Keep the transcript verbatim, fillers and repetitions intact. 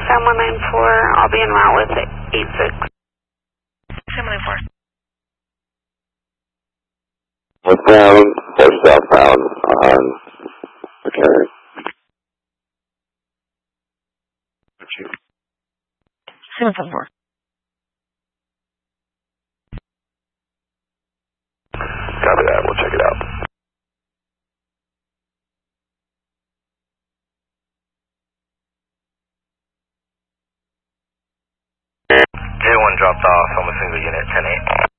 Sam one nine four, I'll be en route with eight six. Sam one nine four. Northbound or southbound on McHenry. Sam one four. Copy that, we'll check it out. J one dropped off, I'm a single unit, ten eight.